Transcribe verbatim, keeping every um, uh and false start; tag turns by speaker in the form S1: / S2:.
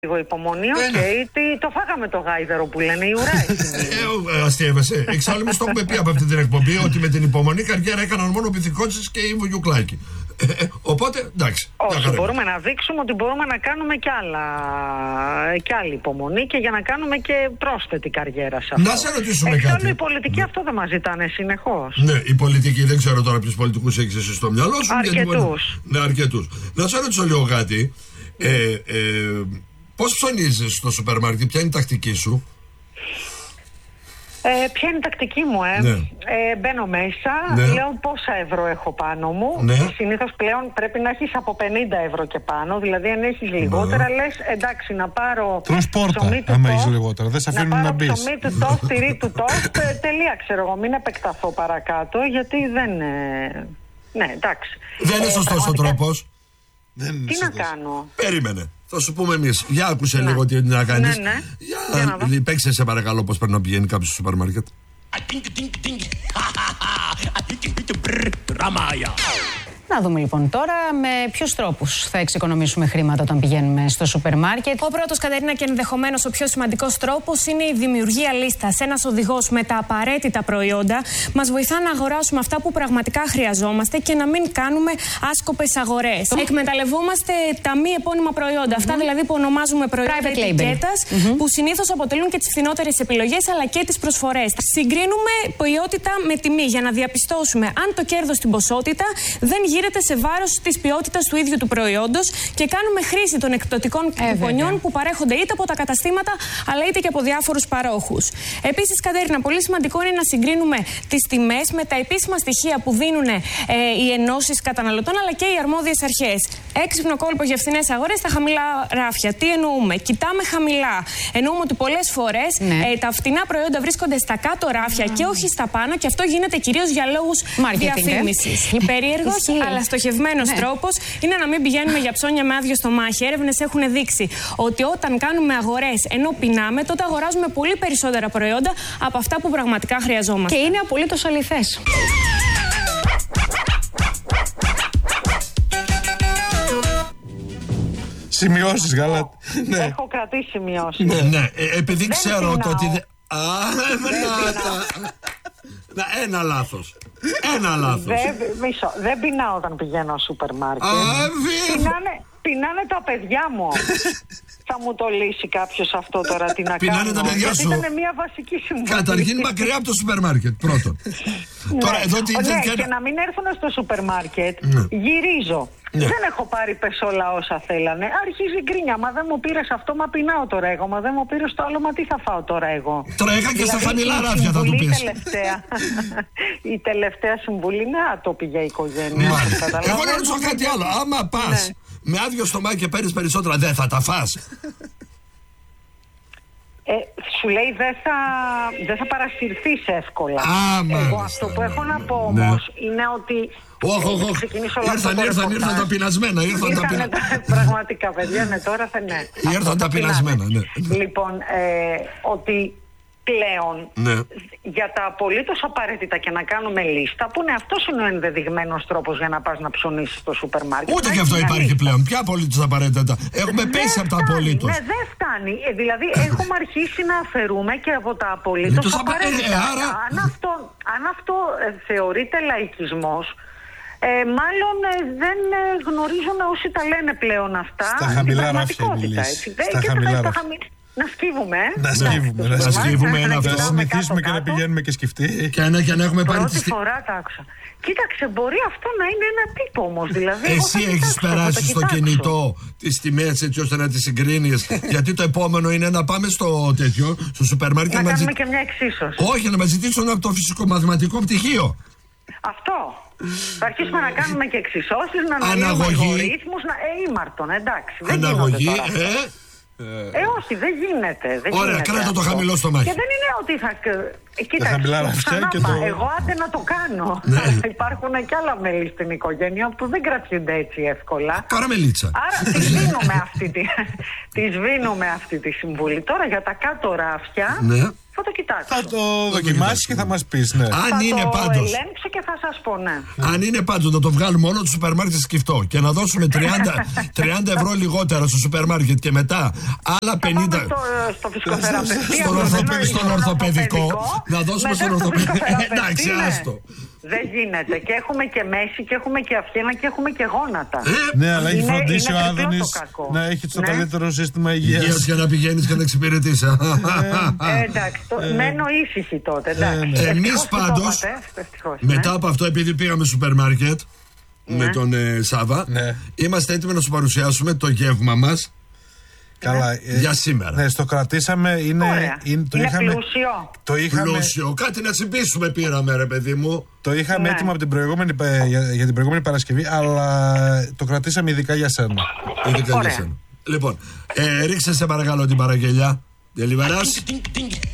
S1: λίγο υπομονή, οκ. Okay. Τι, το φάγαμε το γάιδαρο που λένε οι ουράς.
S2: ε, αστείευεσαι. Εξάλλου εμείς το έχουμε πει από αυτή την εκπομπή ότι με την υπομονή καριέρα έκαναν μόνο ο Πυθικότσης και η Βουγιουκλάκη. Ε, οπότε, εντάξει.
S1: Όχι, μπορούμε να δείξουμε ότι μπορούμε να κάνουμε κι, άλλα, κι άλλη υπομονή και για να κάνουμε και πρόσθετη καριέρα σε αυτό.
S2: Να σε ρωτήσουμε κάτι.
S1: Εξάλλου οι πολιτικοί ναι. αυτό δεν μας ζητάνε συνεχώς.
S2: Ναι, οι πολιτικοί, δεν ξέρω τώρα ποιους πολιτικούς έχεις εσύ στο μυαλό σου.
S1: Αρκετούς.
S2: Ναι, αρκετούς. Να σε ρωτήσω λίγο κάτι. Ε, ε, πώς ψωνίζεις στο σούπερ μάρκετ, ποια είναι η τακτική σου?
S1: Ε, ποια είναι η τακτική μου, ε?
S2: Ναι.
S1: ε μπαίνω μέσα,
S2: ναι.
S1: λέω πόσα ευρώ έχω πάνω μου.
S2: Ναι.
S1: Συνήθως πλέον πρέπει να έχεις από πενήντα ευρώ και πάνω. Δηλαδή, αν έχεις λιγότερα, ναι. λες εντάξει, να πάρω.
S3: Τρως πόρτα, άμα έχεις λιγότερα. Δεν σε αφήνουν να,
S1: να
S3: μπεις.
S1: Να πάρω ψωμί του τόστ, τυρί του τόστ. Τελεία, ξέρω εγώ. Μην επεκταθώ παρακάτω, γιατί δεν. Ε... Ναι, εντάξει.
S2: Δεν είναι ε, σωστός ο τρόπος.
S1: Τι να κάνω.
S2: Περίμενε. Θα σου πούμε εμείς. Για άκουσε ναι. λίγο τι να κάνεις.
S1: Ναι, ναι.
S2: Για, Για να παίξε σε παρακαλώ πώς πρέπει να πηγαίνει κάποιος στο σούπερ μάρκετ.
S4: Να δούμε λοιπόν τώρα με ποιους τρόπους θα εξοικονομήσουμε χρήματα όταν πηγαίνουμε στο σούπερ μάρκετ.
S5: Ο πρώτος, Κατερίνα, και ενδεχομένως ο πιο σημαντικός τρόπος είναι η δημιουργία λίστας. Ένας οδηγός με τα απαραίτητα προϊόντα μας βοηθά να αγοράσουμε αυτά που πραγματικά χρειαζόμαστε και να μην κάνουμε άσκοπες αγορές. Mm. Εκμεταλλευόμαστε τα μη επώνυμα προϊόντα. Mm-hmm. Αυτά δηλαδή που ονομάζουμε προϊόντα ετικέτας, mm-hmm. που συνήθως αποτελούν και τις φθηνότερες επιλογές αλλά και τις προσφορές. Συγκρίνουμε ποιότητα με τιμή για να διαπιστώσουμε αν το κέρδος στην ποσότητα δεν γίνεται σε βάρος της ποιότητας του ίδιου του προϊόντος και κάνουμε χρήση των εκπτωτικών κουπονιών που παρέχονται είτε από τα καταστήματα αλλά είτε και από διάφορους παρόχους. Επίσης, Κατέρινα, πολύ σημαντικό είναι να συγκρίνουμε τις τιμές με τα επίσημα στοιχεία που δίνουν ε, οι ενώσεις καταναλωτών αλλά και οι αρμόδιες αρχές. Έξυπνο κόλπο για φθηνές αγορές στα χαμηλά ράφια. Τι εννοούμε? Κοιτάμε χαμηλά. Εννοούμε ότι πολλές φορές ναι. ε, τα φτηνά προϊόντα βρίσκονται στα κάτω ράφια mm. και όχι στα πάνω και αυτό γίνεται κυρίως για λόγους διαφήμισης. Περίεργος αλλά στοχευμένος ναι. τρόπος είναι να μην πηγαίνουμε για ψώνια με άδειο στομάχι. Έρευνες έχουν δείξει ότι όταν κάνουμε αγορές ενώ πεινάμε, τότε αγοράζουμε πολύ περισσότερα προϊόντα από αυτά που πραγματικά χρειαζόμαστε.
S4: Και είναι απολύτως αληθές.
S3: Σημειώσεις, Γαλάτη.
S1: Ναι. Έχω κρατήσει σημειώσεις.
S2: Ναι, ναι. Ε, επειδή δεν ξέρω το ότι. Δε... Α, να, ένα λάθος. Ένα λάθος.
S1: Δεν, μισό, δεν πεινάω όταν πηγαίνω στο σούπερ μάρκετ. Πεινάνε, πεινάνε τα παιδιά μου. Θα μου το λύσει κάποιος αυτό τώρα, τι να
S2: πεινάνε
S1: κάνω.
S2: Τα παιδιά σου.
S1: Ήταν μια βασική συμβουλή.
S2: Καταρχήν μακριά από το σούπερ μάρκετ, πρώτον.
S1: Ναι.
S2: Τώρα, εδώ τι,
S1: ναι,
S2: και,
S1: και να μην έρθουν στο σούπερ μάρκετ, ναι. γυρίζω. Ναι. Δεν έχω πάρει πεσόλα όσα θέλανε. Αρχίζει η γκρίνια. Μα δεν μου πήρες αυτό, μα πεινάω τώρα εγώ. Μα δεν μου πήρες το άλλο, μα τι θα φάω τώρα εγώ.
S2: Τρέχα και δηλαδή, στα χαμηλά ράφια θα του πεις.
S1: Τελευταία, η τελευταία συμβουλή είναι άτοπη για οικογένεια.
S2: Εγώ να ρωτήσω κάτι άλλο. Άμα πας ναι. με άδειο στομάχι και παίρνεις περισσότερα, δεν θα τα φας?
S1: Ε, σου λέει δεν θα, δεν θα παρασυρθείς εύκολα.
S2: Α,
S1: Εγώ
S2: μάλιστα,
S1: αυτό που έχω να πω
S2: ναι.
S1: όμως είναι ότι
S2: όχι, όχι, όχι. Ήρθαν, ήρθαν, ήρθαν τα πεινασμένα. Ήρθαν τα πεινα...
S1: Πραγματικά, παιδιά, ναι, τώρα θα ναι.
S2: Ήρθαν τα πεινασμένα, ναι.
S1: Λοιπόν, ε, ότι πλέον
S2: ναι.
S1: για τα απολύτως απαραίτητα και να κάνουμε λίστα, που είναι αυτός είναι ο ενδεδειγμένος τρόπος για να πας να ψωνίσεις στο σούπερ μάρκετ.
S2: Ούτε και αυτό υπάρχει λίστα. Πλέον. Ποια απολύτως απαραίτητα? Έχουμε πέσει από τα απολύτως.
S1: Ναι, δεν φτάνει. Ε, δηλαδή, έχουμε αρχίσει να αφαιρούμε και από τα απολύτως απαραίτητα. Ε, άρα... Αν αυτό, αν αυτό ε, θεωρείται λαϊκισμός, Ε, μάλλον ε, δεν ε, γνωρίζουν όσοι τα λένε πλέον αυτά.
S3: Στα χαμηλά ράφια
S1: Στα χαμηλά ράφια. Να σκύβουμε, ε.
S3: Να σκύβουμε,
S2: να σκύβουμε ένα αυτό.
S3: Να συνηθίσουμε και να πηγαίνουμε και σκεφτεί.
S2: Και να, και να έχουμε πάρει
S1: πρώτη φορά τα άκουσα. Κοίταξε, μπορεί αυτό να είναι ένα τύπο όμως. Δηλαδή,
S2: εσύ έχεις περάσει στο κινητό τις τιμές έτσι ώστε να τις συγκρίνεις? Γιατί το επόμενο είναι να πάμε στο τέτοιο, στο σούπερ μάρκετ.
S1: Να
S2: να
S1: κάνουμε
S2: ζη...
S1: και μια εξίσωση.
S2: Όχι, να μας ζητήσουν από το φυσικό-μαθηματικό πτυχίο.
S1: Αυτό. Θα αρχίσουμε να κάνουμε και εξισώσεις, να αναλύουμε αλγορίθμους, να... Ε, ήμαρτον, εντάξει.
S2: Αναγωγή, ε...
S1: Ε, όχι, δεν γίνεται. Δεν
S2: Ωραία,
S1: γίνεται
S2: κράτα
S1: αυτό.
S2: το χαμηλό στο μάχη.
S1: Και δεν είναι ότι θα. Κοίταξε,
S3: και το...
S1: εγώ άντε να το κάνω.
S2: Ναι.
S1: Υπάρχουν και άλλα μέλη στην οικογένεια που δεν κρατιούνται έτσι εύκολα.
S2: Καραμελίτσα.
S1: Άρα τη δίνουμε αυτή τη, τη, δίνουμε αυτή τη συμβουλή. Τώρα για τα κάτω ράφια.
S2: Ναι.
S1: Θα το κοιτάξω.
S3: Θα το δοκιμάσεις και θα μας πεις, ναι.
S2: Αν
S1: θα
S2: είναι
S1: το
S2: πάντως.
S1: ελέγξω και θα σας πω, ναι.
S2: Αν είναι πάντως να το βγάλουμε όλο το σούπερ μάρκετ σκυφτό και να δώσουμε τριάντα ευρώ λιγότερα στο σούπερ μάρκετ και μετά άλλα πενήντα.
S1: Στο, στο φυσικοθεραπευτή.
S2: Στον ορθοπαιδικό, στον ορθοπαιδικό. Να δώσουμε στον ορθοπαιδικό. Εντάξει, άστο.
S1: Δεν γίνεται. Και έχουμε και μέση και έχουμε και αυχένα και έχουμε και γόνατα.
S3: Ναι, αλλά έχει
S1: Είναι-
S3: φροντίσει ο
S1: είναι
S3: Άδωνης
S1: τριπλό το κακό.
S3: να έχει το
S1: Ναι.
S3: καλύτερο σύστημα υγείας.
S2: Υγείας για να πηγαίνεις και να εξυπηρετείς.
S1: Ε, εντάξει, το, μένω ήσυχη τότε. Εντάξει.
S2: ναι.
S1: Ευτυχώς
S2: Εμείς
S1: που το
S2: πάντως,
S1: είπατε, ευτυχώς, ναι.
S2: Μετά από αυτό, επειδή πήγαμε στο σούπερ μάρκετ με
S1: Ναι.
S2: τον ε, Σάβα,
S3: Ναι.
S2: είμαστε έτοιμοι να σου παρουσιάσουμε το γεύμα μας
S3: Καλά. ε,
S2: για σήμερα.
S3: Ναι, στο κρατήσαμε. Είναι,
S1: Ωραία.
S3: είναι, το
S1: Είναι
S3: είχαμε,
S1: πλούσιο.
S3: το είχαμε,
S2: Πλούσιο, κάτι να τσιμπήσουμε πήραμε, ρε παιδί μου.
S3: το είχαμε
S1: Ναι.
S3: έτοιμο από την προηγούμενη, πα- για, για την προηγούμενη Παρασκευή, αλλά το κρατήσαμε ειδικά για σένα.
S2: Είναι καλή
S1: Ωραία.
S2: σένα. Λοιπόν, ε, ρίξε σε παρακαλώ την παραγγελιά. Δελιβεράς.